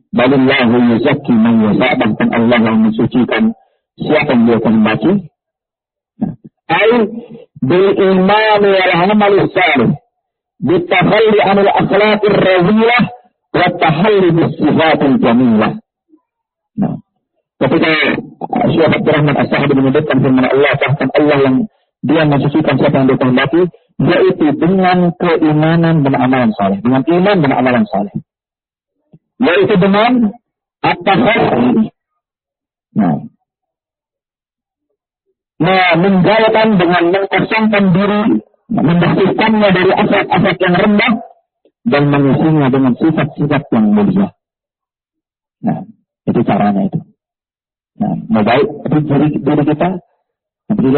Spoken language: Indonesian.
Balillahu yuzakki man yasha, bahkan Allah yang mensucikan siapa yang dia kehendaki. Ai bil iman wal amal salih, bitakhalli anil akhlaqir radhiyah wa tahalli bis sifatil jamilah. Nah, ketika Syekh Abdul Rahman As-Sa'di menyebutkan firman Allah, bahkan Allah yang dia mensucikan siapa yang dia kehendaki, yaitu dengan keimanan dan amalan saleh, dengan iman dan amalan saleh. Yaitu dengan at-tahari. Meninggalkan dengan mengkosongkan diri, membersihkannya dari aset-aset yang rendah dan mengisinya dengan sifat-sifat yang mulia. Nah, itu caranya itu. Nah, mau baik diri kita, berilah